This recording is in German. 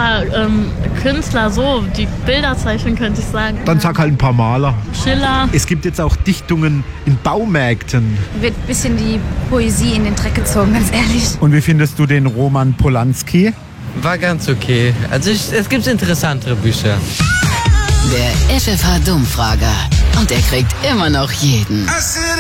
paar Künstler, so, die Bilder zeichnen, könnte ich sagen. Dann sag halt ein paar Maler. Schiller. Es gibt jetzt auch Dichtungen in Baumärkten. Wird ein bisschen die Poesie in den Dreck gezogen, ganz ehrlich. Und wie findest du den Roman Polanski? War ganz okay. Also es gibt interessantere Bücher. Der FFH-Dummfrager. Und er kriegt immer noch jeden.